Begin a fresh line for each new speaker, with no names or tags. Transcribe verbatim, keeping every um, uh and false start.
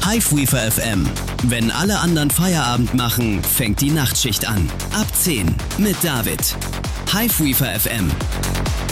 Hiveweaver F M. Wenn alle anderen Feierabend machen, fängt die Nachtschicht an. Ab zehn mit David. Hiveweaver F M.